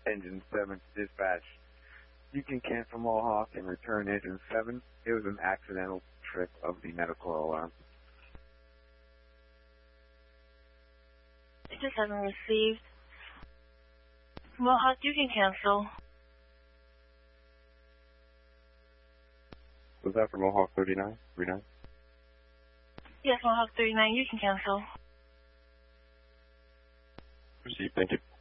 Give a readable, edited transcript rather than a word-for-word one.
Engine 7 to dispatch. You can cancel Mohawk and return Engine 7. It was an accidental trip of the medical alarm. Engine 7 received. Mohawk, you can cancel. Was that for Mohawk 39? 39? Yes, Mohawk 39, you can cancel. Received, thank you.